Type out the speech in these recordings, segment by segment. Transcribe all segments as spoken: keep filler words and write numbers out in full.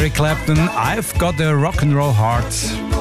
Eric Clapton, I've got a Rock'n'Roll Heart.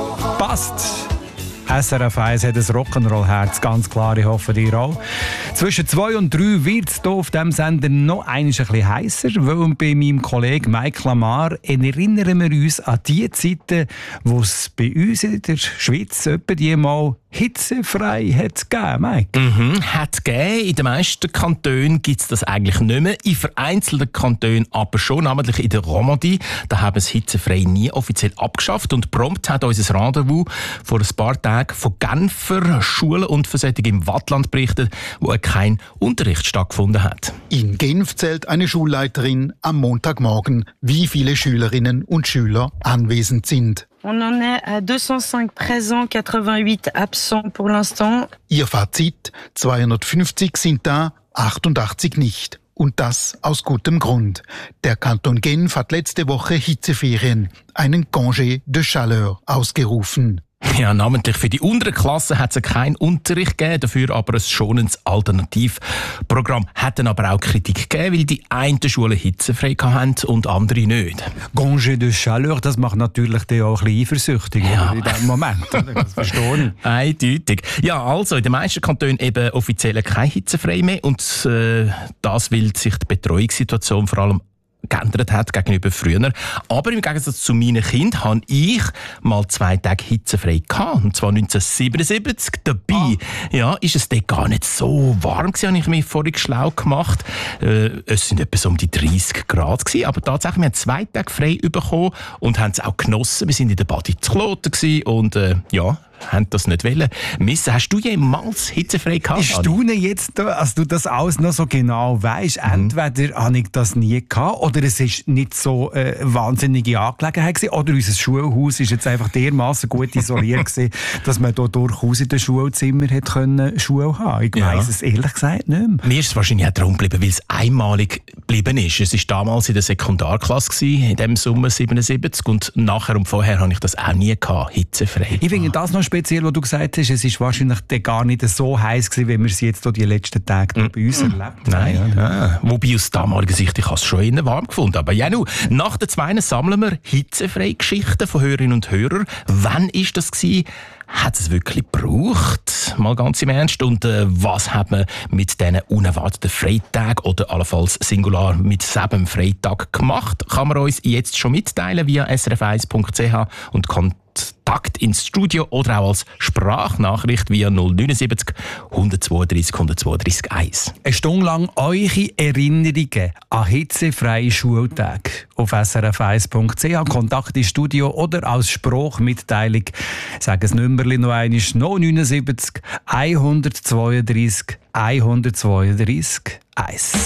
Passt. S R F eins hat ein Rock'n'Roll-Herz, ganz klar, ich hoffe dir auch. Zwischen zwei und drei wird es hier auf diesem Sender noch einmal ein bisschen heißer, weil bei meinem Kollegen Mike Lamar erinnern wir uns an die Zeiten, wo es bei uns in der Schweiz etwa die mal hitzefrei hat gegeben, Mike. Mhm, hat gegeben. In den meisten Kantonen gibt es das eigentlich nicht mehr. In vereinzelten Kantonen aber schon, namentlich in der Romandie. Da haben es hitzefrei nie offiziell abgeschafft. Und prompt hat unser Rendezvous vor ein paar Tagen von Genfer Schulen und Versättigung im Wattland berichtet, wo kein Unterricht stattgefunden hat. In Genf zählt eine Schulleiterin am Montagmorgen, wie viele Schülerinnen und Schüler anwesend sind. On en est à deux cent cinq présents, quatre-vingt-huit absents pour l'instant. Ihr Fazit: zweihundertfünfzig sind da, achtundachtzig nicht. Und das aus gutem Grund. Der Kanton Genf hat letzte Woche Hitzeferien, einen Congé de Chaleur, ausgerufen. Ja, namentlich für die unteren Klassen hat es keinen Unterricht gegeben, dafür aber ein schonendes Alternativprogramm. Hat dann aber auch Kritik gegeben, weil die einen Schulen hitzefrei hatten und andere nicht. Congé de Chaleur, das macht natürlich die auch ein bisschen eifersüchtig ja. in diesem Moment. Das verstehe ich. Eindeutig. Ja, also in den meisten Kantonen eben offiziell kein hitzefrei mehr und äh, das, weil sich die Betreuungssituation vor allem geändert hat gegenüber früher. Aber im Gegensatz zu meinen Kindern habe ich mal zwei Tage hitzefrei gehabt. Und zwar neunzehnhundertsiebenundsiebzig. Dabei ah. ja, ist es dort gar nicht so warm gewesen, habe ich mich vorhin schlau gemacht. Äh, es sind etwa so um die dreißig Grad gewesen. Aber tatsächlich, wir haben zwei Tage frei bekommen und haben es auch genossen. Wir sind in der Badi zu Kloten gewesen und äh, ja, haben das nicht wollen missen. Hast du jemals hitzefrei gehabt? Ich staune jetzt, als du das alles noch so genau weisst. Mhm. Entweder habe ich das nie gehabt oder es war nicht so eine äh, wahnsinnige Angelegenheit gewesen, oder unser Schulhaus war jetzt einfach dermaßen gut isoliert gewesen, dass man hier durchaus in den Schulzimmer hat können Schule haben. Ich ja. weiss es ehrlich gesagt nicht mehr. Mir ist es wahrscheinlich auch darum geblieben, weil es einmalig geblieben ist. Es war damals in der Sekundarklasse gewesen, in dem Sommer siebenundsiebzig, und nachher und vorher habe ich das auch nie gehabt, hitzefrei. Ich finde das noch speziell, was du gesagt hast, es ist wahrscheinlich gar nicht so heiß gewesen, wie wir es jetzt die letzten Tage mm. bei uns erlebt haben. Nein, ja. Wobei aus damaliger Sicht, ich habe es schon innen warm gefunden. Aber ja, nu, nach den zwei sammeln wir hitzefreie Geschichten von Hörerinnen und Hörern. Wann war das gewesen? Hat es wirklich gebraucht? Mal ganz im Ernst. Und äh, was hat man mit diesen unerwarteten Freitagen oder allenfalls Singular mit sieben Freitag gemacht? Kann man uns jetzt schon mitteilen via s r f eins punkt c h und Kontakt ins Studio oder auch als Sprachnachricht via null neunundsiebzig, hundertzweiunddreißig, hundertzweiunddreißig eins. Eine Stunde lang eure Erinnerungen an hitzefreie Schultage auf s r f eins punkt c h, Kontakt ins Studio oder als Sprachmitteilung. Sag das Nummerli noch einmal: null neunundsiebzig, hundertzweiunddreißig, hundertzweiunddreißig eins.